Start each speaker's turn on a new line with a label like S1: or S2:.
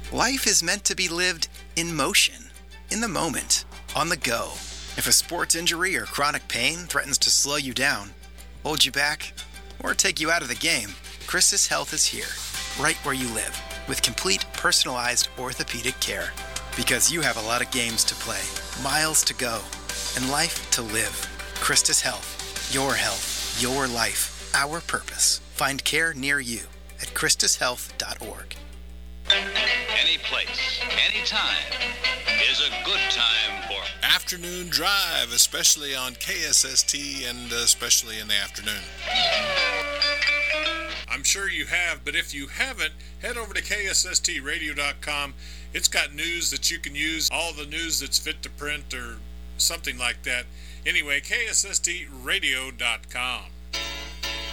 S1: Life is meant to be lived in motion, in the moment, on the go. If a sports injury or chronic pain threatens to slow you down, hold you back, or take you out of the game, Christus Health is here, right where you live, with complete personalized orthopedic care. Because you have a lot of games to play, miles to go, and life to live. Christus Health, your life, our purpose. Find care near you at christushealth.org.
S2: Any place, any time is a good time for
S3: Afternoon Drive, especially on KSST and especially in the afternoon. I'm sure you have, but if you haven't, head over to KSSTradio.com. It's got news that you can use, all the news that's fit to print or something like that. Anyway, KSSTradio.com.